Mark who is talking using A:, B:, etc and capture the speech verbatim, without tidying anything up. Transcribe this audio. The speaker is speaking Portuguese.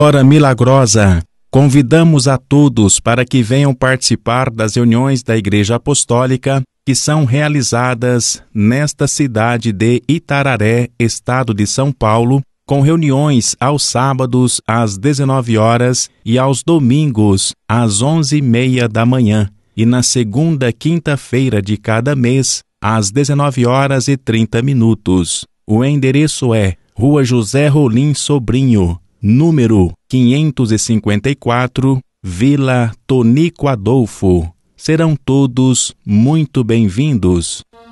A: Hora milagrosa. Convidamos a todos para que venham participar das reuniões da Igreja Apostólica que são realizadas nesta cidade de Itararé, estado de São Paulo, com reuniões aos sábados às dezenove horas e aos domingos às onze e meia da manhã, e na segunda quinta-feira de cada mês às dezenove horas e trinta minutos. O endereço é Rua José Rolim Sobrinho, número quinhentos e cinquenta e quatro, Vila Tonico Adolfo. Serão todos muito bem-vindos.